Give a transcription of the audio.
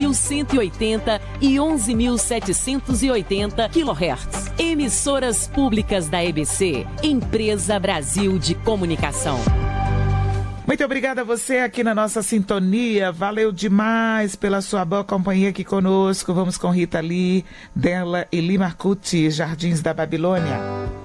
10.180 e 11.780 kHz. Emissoras públicas da EBC, Empresa Brasil de Comunicação. Muito obrigada a você aqui na nossa sintonia. Valeu demais pela sua boa companhia aqui conosco. Vamos com Rita Lee, dela Eli Marcucci, Jardins da Babilônia.